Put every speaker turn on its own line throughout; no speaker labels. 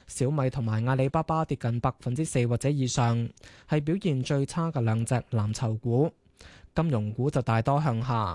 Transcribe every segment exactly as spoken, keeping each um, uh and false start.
小米同埋阿里巴巴跌近百分之四或者以上，係表現最差嘅兩隻藍籌股。金融股就大多向下。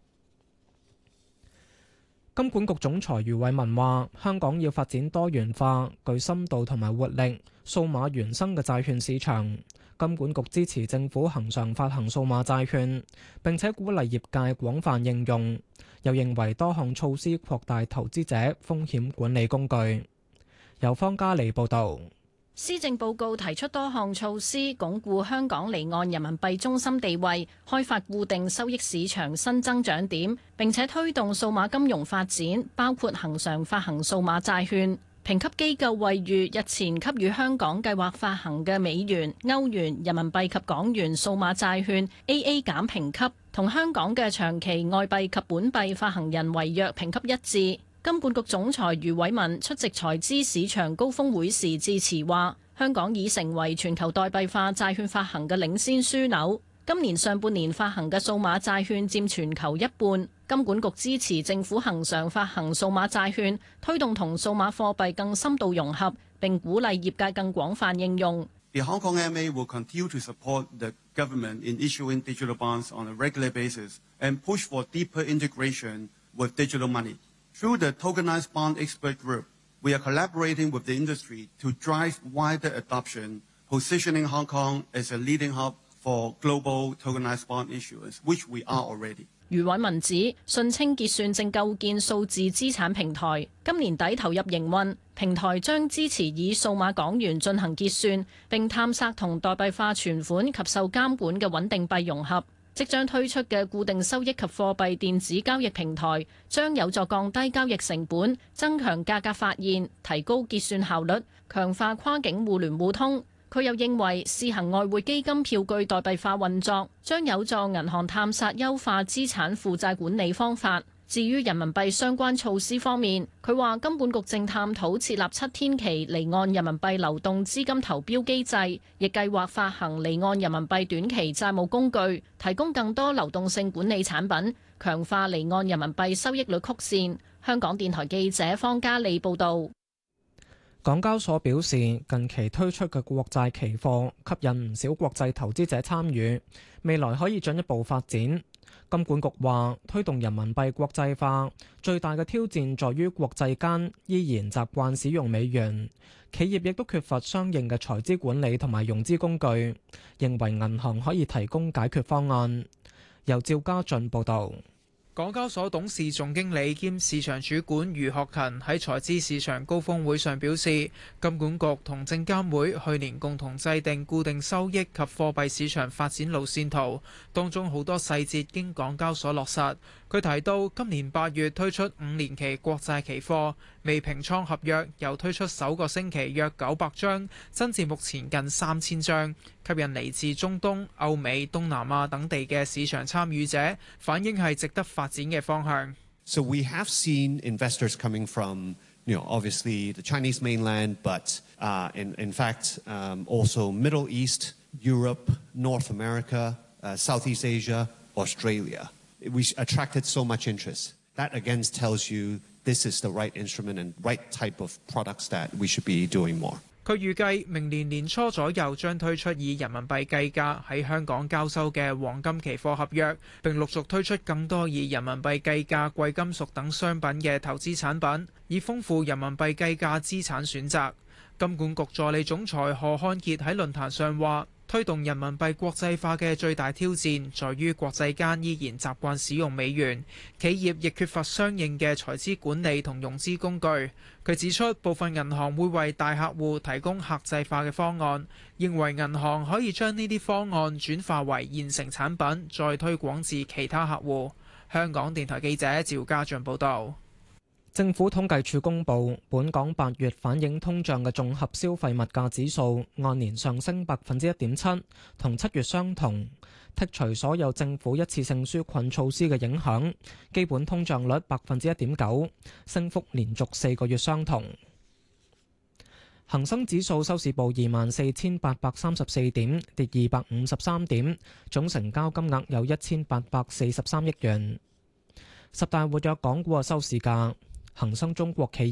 金管局總裁余偉文話：香港要發展多元化、具深度同埋活力、數碼原生嘅債券市場。金管局支持政府恆常發行數碼債券，並且鼓勵業界廣泛應用。又認為多項措施擴大投資者風險管理工具。由方嘉利報導。
施政報告提出多項措施，鞏固香港離岸人民幣中心地位，開發固定收益市場新增長點，並且推動數碼金融發展，包括恆常發行數碼債券。評級機構惠譽日前給予香港計劃發行嘅美元、歐元、人民幣及港元數碼債券 A A 減評級，同香港嘅長期外幣及本幣發行人違約評級一致。金管局總裁余偉文出席財資市場高峰會時致辭話：香港已成為全球代幣化債券發行嘅領先樞紐。今年上半年發行嘅數碼債券佔全球一半。金管局支持政府恆常發行數碼債券，推動同數碼貨幣更深度融合，並鼓勵業界更廣泛應用。
The Hong Kong M A will continue to support the government in issuing digital bonds on a regular basis and push for deeper integration with digital money. Through the Tokenized Bond Expert Group, we are collaborating with the industry to drive wider adoption, positioning Hong Kong as a leading hub for global tokenized bond issuance, which we are already.
余偉文指，信清結算正構建數字資產平台，今年底投入營運。平台將支持以數碼港元進行結算，並探索同代幣化存款及受監管嘅穩定幣融合。即將推出嘅固定收益及貨幣電子交易平台，將有助降低交易成本，增強價格發現，提高結算效率，強化跨境互聯互通。佢又認為試行外匯基金票據代幣化運作，將有助銀行探索優化資產負債管理方法。至於人民幣相關措施方面，佢話金管局正探討設立七天期離岸人民幣流動資金投標機制，亦計劃發行離岸人民幣短期債務工具，提供更多流動性管理產品，強化離岸人民幣收益率曲線。香港電台記者方嘉利報導。
港交所表示，近期推出嘅國債期貨吸引唔少國際投資者參與，未來可以進一步發展。金管局話，推動人民幣國際化最大嘅挑戰在於國際間依然習慣使用美元，企業亦都缺乏相應嘅財資管理同埋融資工具，認為銀行可以提供解決方案。由趙家俊報導。
港交所董事總經理兼市場主管余學勤喺財資市場高峰會上表示，金管局同證監會去年共同制定固定收益及貨幣市場發展路線圖，當中好多細節經港交所落實。佢提到今年八月推出五年期國債期貨，未平倉合約又推出首個星期約九百張，增至目前近三千張，吸引嚟自中東、歐美、東南亞等地嘅市場參與者，反映係值得發展嘅方向。
So we have seen investors coming from, you know, obviously the Chinese mainland, but uh, in, in fact um, also Middle East, Europe, North America, uh, Southeast Asia, Australia. We attracted so much interest. That again tells you this is the right instrument and right type of products that we should be doing more.
佢預計明年年初左右將推出以人民幣計價喺香港交收嘅黃金期貨合約，並陸續推出更多以人民幣計價貴金屬等商品嘅投資產品，以豐富人民幣計價資產選擇。金管局助理總裁何漢傑喺論壇上話，推動人民幣國際化嘅最大挑戰在於國際間依然習慣使用美元，企業亦缺乏相應嘅財資管理同融資工具。佢指出，部分銀行會為大客戶提供客製化嘅方案，認為銀行可以將呢啲方案轉化為現成產品，再推廣至其他客戶。香港電台記者趙家俊報導。
政府統計處公布，本港八月反映通脹嘅綜合消費物價指數按年上升百分之一點七，同七月相同。剔除所有政府一次性紓困措施嘅影響，基本通脹率百分之一點九，升幅連續四個月相同。恒生指數收市報二萬四千八百三十四點，跌二百五十三點，總成交金額有一千八百四十三億元。十大活躍港股嘅收市價。恒生中國企業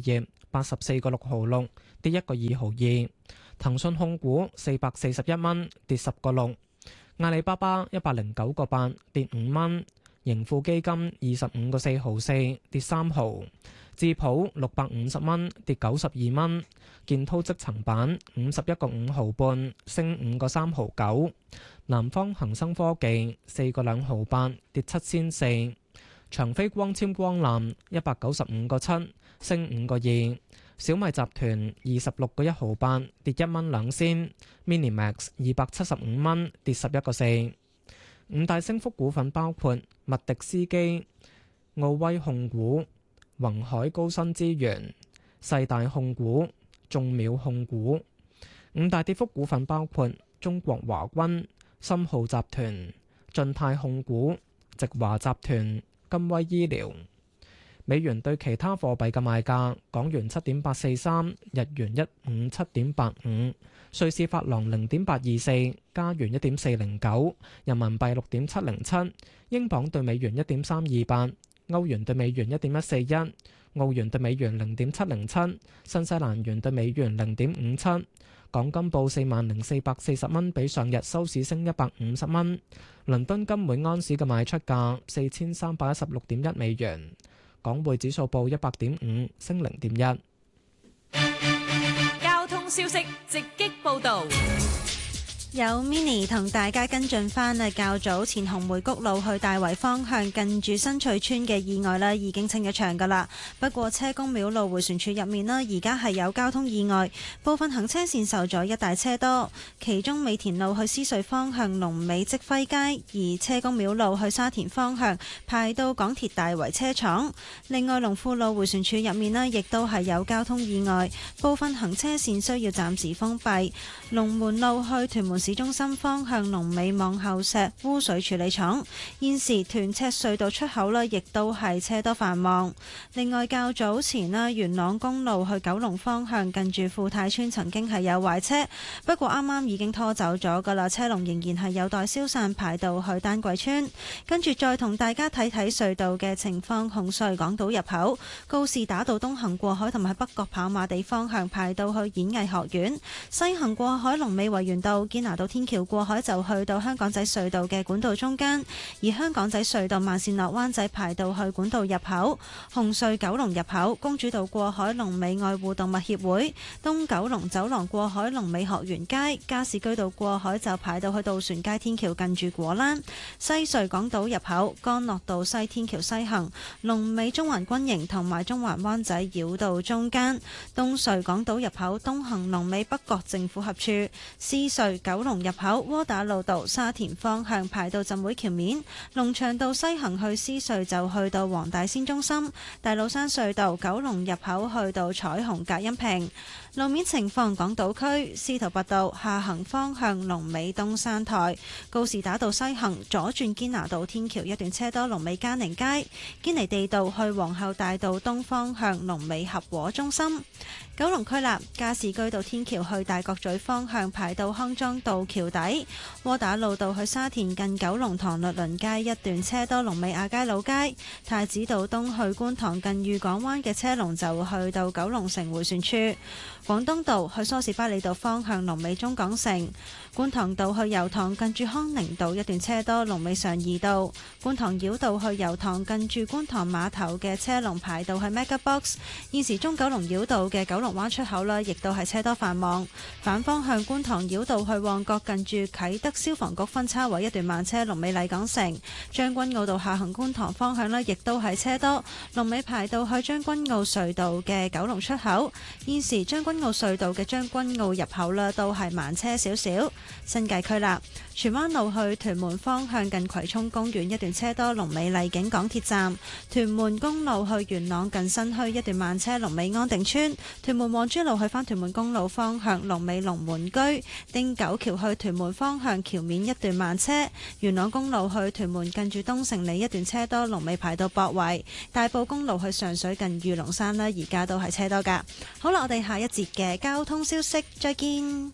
八十四個六毫六，跌一個二毫二。騰訊控股四百四十一蚊，跌十個六。阿里巴巴一百零九個八，跌五蚊。盈富基金二十五個四毫四，跌三毫。智普六百五十蚊，跌九十二蚊。建滔積層板五十一個五毫半，升五個三毫九。南方恒生科技四個兩毫八，跌七仙四。長飛光纖光纜一百九十五個七，升五個二。小米集團二十六個一毫八，跌一蚊兩仙。Minimax 二百七十五蚊，跌十一個四。五大升幅股份包括麥迪斯基、奧威控股、宏海高新資源、世大控股、眾妙控股。五大跌幅股份包括中國華軍、深浩集團、晉泰控股、直華集團、金威醫療。美元對其他貨幣嘅賣價：港元七點八四三，日元一五七點八五，瑞士法郎零點八二四，加元一點四零九，人民幣六點七零七，英鎊對美元一點三二八，歐元對美元一點一四一，澳元對美元零點七零七，新西蘭元對美元零點五七。港金報四萬零四百四十蚊，比上日收市升一百五十蚊。倫敦金每安士嘅賣出價四千三百一十六點一美元。港匯指數報一百點五，升零點一。
交通消息直擊報導。
有 Mini 同大家跟進翻啊，較早前紅梅谷路去大圍方向近住新翠村嘅意外啦，已經清咗場噶啦。不過車公廟路迴旋處入面啦，而家係有交通意外，部分行車線受阻，一大車多。其中美田路去獅隧方向龍尾積輝街，而車公廟路去沙田方向排到港鐵大圍車廠。另外龍富路迴旋處入面啦，亦都係有交通意外，部分行車線需要暫時封閉。龍門路去屯門市中心方向龍尾望後石污水處理廠，現時屯赤隧道出口呢亦都係車多繁忙。另外較早前呢，元朗公路去九龍方向近住富泰村曾經係有壞車，不過啱啱已經拖走咗噶啦，車龍仍然係有待消散，排到去丹桂村。跟住再同大家睇睇隧道嘅情況，紅隧港島入口告士打道東行過海同埋北角跑馬地方向排到去演藝學院，西行過海龍尾維園道堅拿道天橋過海就去到香港仔隧道嘅管道中間，而香港仔隧道慢線落灣仔排到去管道入口。紅隧九龍入口公主道過海龍尾愛護動物協會，東九龍走廊過海龍尾學園街，加士居道過海就排到去渡船街天橋近住果欄。西隧港島入口干諾道西天橋西行龍尾中環軍營同埋中環灣仔繞道中間。東隧港島入口東行龍尾北角政府合署。獅隧九龍入口窩打老道沙田方向排到浸會橋面，龍翔道西行去獅隧就去到黃大仙中心，大老山隧道九龍入口去到彩虹隔音屏。路面情況，港島區司徒拔道下行方向龍尾東山台，告士打道西行左轉堅拿道天橋一段車多，龍尾嘉寧街，堅尼地道去皇后大道東方向龍尾合和中心。九龍區立加士居道天橋去大角咀方向排到康莊道橋底，窩打老道去沙田近九龍塘律倫街一段車多，龍尾亞皆老街，太子道東去觀塘近裕港灣嘅車龍就去到九龍城迴旋處，廣東道去梳士巴利道方向龍尾中港城，觀塘道去油塘近住康寧道一段車多，龍尾上怡道，觀塘繞道去油塘近住觀塘碼頭嘅車龍排到去 Mega Box， 現時中九龍繞道嘅九龍灣出口啦，亦都係車多繁忙。反方向觀塘繞道去旺角近住啟德消防局分叉位一段慢車，龍尾麗港城。將軍澳道下行觀塘方向呢，亦都係車多，龍尾排到去將軍澳隧道嘅九龍出口。現時將軍澳隧道嘅將軍澳入口啦，都係慢車少少。新界區啦，荃灣路去屯門方向近葵涌公園一段車多，龍尾麗景港鐵站。屯門公路去元朗近新墟一段慢車，龍尾安定村。屯門黃珠路去返屯門公路方向龍尾龍門居。汀九橋去屯門方向橋面一段慢車。元朗公路去屯門近住東城里一段車多，龍尾排到博圍。大埔公路去上水近御龍山啦，而家都係車多噶。好啦，我哋下一節嘅交通消息再見。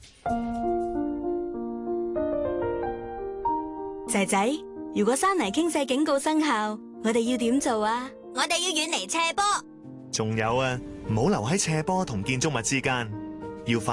仔仔，如果山泥傾瀉警告生效，我哋要點做啊？
我哋要遠離斜坡。
仲有啊，
唔好留喺斜坡同建築物之間，要快